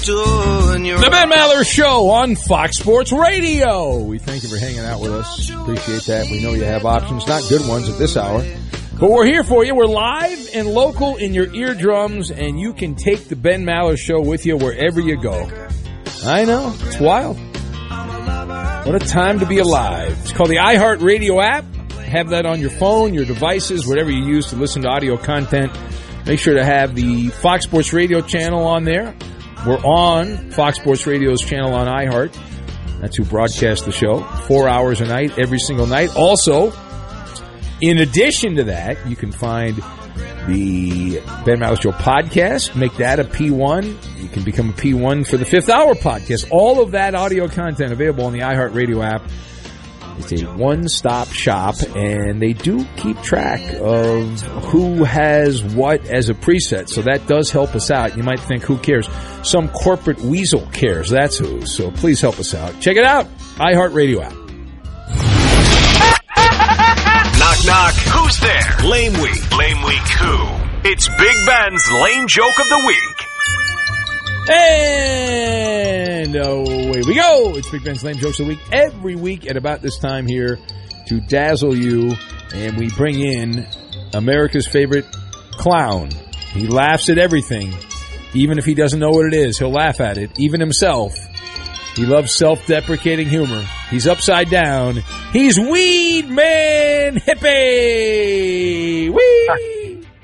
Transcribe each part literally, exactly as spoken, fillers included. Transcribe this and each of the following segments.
The Ben Maller Show on Fox Sports Radio. We thank you for hanging out with us. Appreciate that. We know you have options, not good ones at this hour. But we're here for you. We're live and local in your eardrums, and you can take the Ben Maller Show with you wherever you go. I know. It's wild. What a time to be alive. It's called the iHeartRadio app. Have that on your phone, your devices, whatever you use to listen to audio content. Make sure to have the Fox Sports Radio channel on there. We're on Fox Sports Radio's channel on iHeart. That's who broadcasts the show. Four hours a night, every single night. Also, in addition to that, you can find the Ben Maller Show podcast. Make that a P one. You can become a P one for the Fifth Hour podcast. All of that audio content available on the iHeartRadio app. It's a one-stop shop, and they do keep track of who has what as a preset, so that does help us out. You might think, who cares? Some corporate weasel cares. That's who. So please help us out. Check it out. iHeartRadio app. Knock, knock. Who's there? Lame Week. Lame Week who? It's Big Ben's Lame Joke of the Week. And away we go. It's Big Ben's Lame Jokes of the Week. Every week at about this time here to dazzle you, and we bring in America's favorite clown. He laughs at everything. Even if he doesn't know what it is, he'll laugh at it. Even himself. He loves self-deprecating humor. He's upside down. He's Weed Man Hippie! Wee!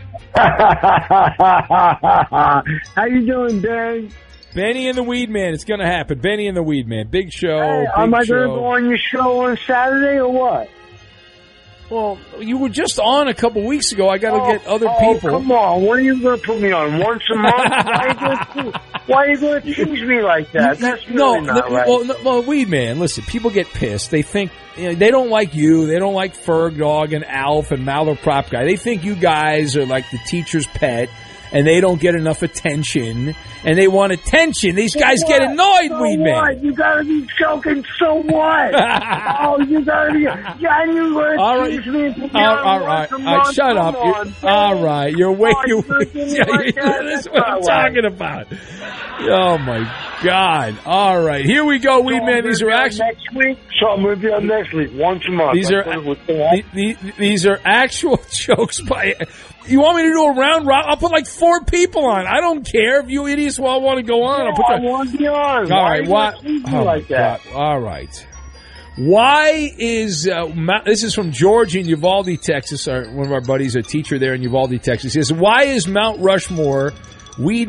How you doing, Ben? Benny and the Weed Man. It's going to happen. Benny and the Weed Man. Big show. Hey, big am I show. going to go on your show on Saturday or what? Well, you were just on a couple weeks ago. I got to oh, get other oh, people. Come on. When are you going to put me on? Once a month? Why are you going to tease me like that? That's really no, not no, right. Well, no, well, Weed Man, listen, people get pissed. They think, you know, they don't like you. They don't like Ferg Dog and Alf and Malaprop Guy. They think you guys are like the teacher's pet, and they don't get enough attention, and they want attention. These so guys what? get annoyed, so Weed what? Man. You got to be joking, so what? oh, you got to be... Yeah, and you going All to right. tease me and put me All, on all once right, a all right, month? shut Come up. on, You're, all right, you're way oh, you. you're doing it like that? That's That's what I'm not right. talking about. Oh my God! All right, here we go, Weed So Man. These are actual. Next week, so I'm going to be on next week, once a month. These are the- the- these are actual jokes by. You want me to do a round robin? I'll put like four people on. I don't care if you idiots all want to go on. I'll put I the, want to be on. all Why right, are you why? gonna treat me Oh like my that? God. All right. Why is uh, Ma- this is from George in Uvalde, Texas? Our, one of our buddies, a teacher there in Uvalde, Texas. He says, "Why is Mount Rushmore weed